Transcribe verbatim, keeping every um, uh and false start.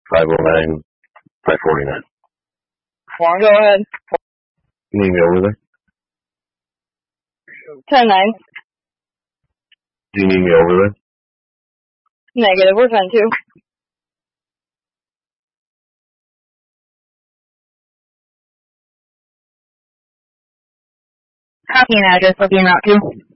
five oh nine, five forty-nine. Juan, go ahead. You need me over there? ten nine. Do you need me over there? Negative, we're ten two. Copy an address, will be en route to.